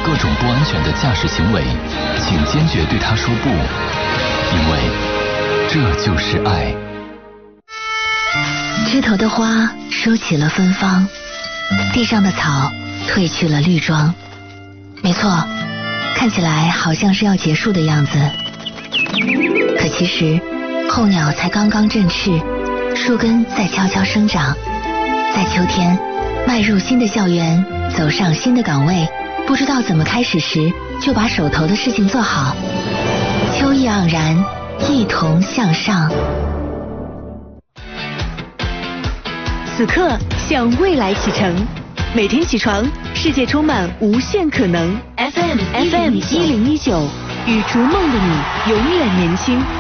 各种不安全的驾驶行为，请坚决对他说不，因为这就是爱。 枝头的花收起了芬芳，地上的草褪去了绿装。没错，看起来好像是要结束的样子，可其实候鸟才刚刚振翅，树根在悄悄生长。在秋天迈入新的校园，走上新的岗位，不知道怎么开始时，就把手头的事情做好。秋意盎然，一同向上。 此刻向未来启程，每天起床，世界充满无限可能。FM 1019，与逐梦的你永远年轻。